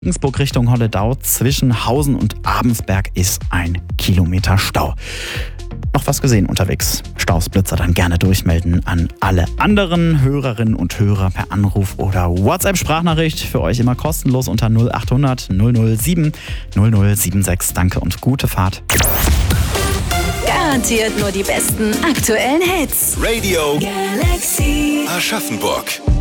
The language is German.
Regensburg Richtung Holledau zwischen Hausen und Abensberg ist 1 Kilometer Stau. Noch was gesehen unterwegs? Staus, Blitzer dann gerne durchmelden an alle anderen Hörerinnen und Hörer per Anruf oder WhatsApp-Sprachnachricht. Für euch immer kostenlos unter 0800 007 0076. Danke und gute Fahrt. Garantiert nur die besten aktuellen Hits. Radio Galaxy. Aschaffenburg.